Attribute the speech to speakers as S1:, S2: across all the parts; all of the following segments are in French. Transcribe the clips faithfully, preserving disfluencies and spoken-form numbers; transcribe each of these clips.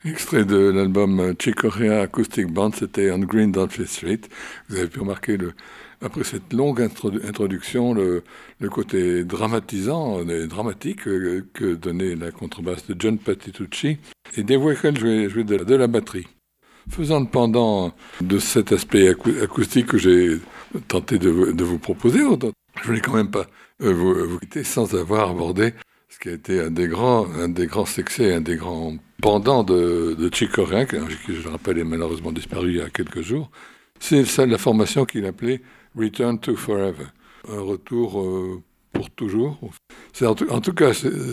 S1: Extrait de l'album Chick Corea Acoustic Band, c'était On Green Dolphin Street. Vous avez pu remarquer, le, après cette longue introdu- introduction, le, le côté dramatisant et dramatique euh, que donnait la contrebasse de John Patitucci. Et Dave Weckl jouait, jouait de, de la batterie. Faisant le pendant de cet aspect acou- acoustique que j'ai tenté de, vous- de vous proposer, je voulais quand même pas euh, vous, vous quitter sans avoir abordé ce qui a été un des grands, un des grands succès, un des grands pendants de, de Chick Corea, qui, qui, je le rappelle, est malheureusement disparu il y a quelques jours. C'est ça, la formation qu'il appelait Return to Forever, un retour euh, pour toujours. C'est en, tout, en tout cas,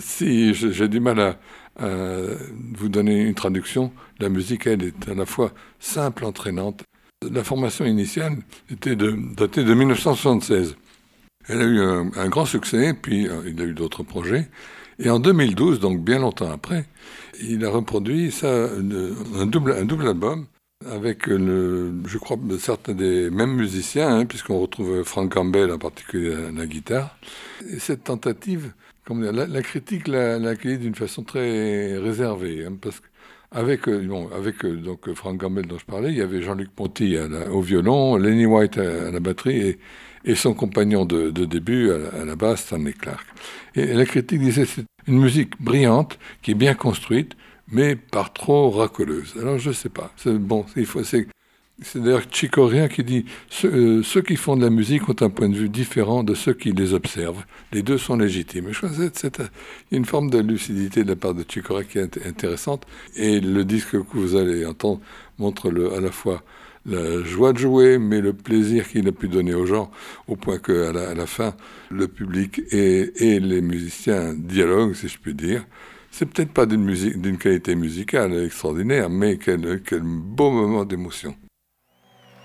S1: si j'ai, j'ai du mal à, à vous donner une traduction, la musique, elle, est à la fois simple, entraînante. La formation initiale était de, datée de dix-neuf cent soixante-seize. Elle a eu un, un grand succès, puis euh, il a eu d'autres projets. Et en deux mille douze, donc bien longtemps après, il a reproduit ça, une- un, double, un double album avec, le, je crois, certains des mêmes musiciens, hein, puisqu'on retrouve Frank Campbell en particulier à la guitare. Et cette tentative, comment dire, la, la critique l'a, l'a accueillie d'une façon très réservée, hein, parce que avec, euh, bon, avec euh, donc Frank Campbell dont je parlais, il y avait Jean-Luc Ponty à la- au violon, Lenny White à, à la batterie et, et son compagnon de, de début à la, à la basse, Stanley Clarke. Et la critique disait c'est une musique brillante qui est bien construite, mais par trop racoleuse. Alors je sais pas. C'est, bon, il faut, c'est, c'est d'ailleurs Chick Corea qui dit ceux, euh, ceux qui font de la musique ont un point de vue différent de ceux qui les observent. Les deux sont légitimes. Je crois que c'est, c'est, il y a une forme de lucidité de la part de Chick Corea qui est intéressante. Et le disque que vous allez entendre montre le, à la fois la joie de jouer, mais le plaisir qu'il a pu donner aux gens, au point qu'à la, à la fin, le public et, et les musiciens dialoguent, si je puis dire. C'est peut-être pas d'une musique, d'une qualité musicale extraordinaire, mais quel, quel beau moment d'émotion.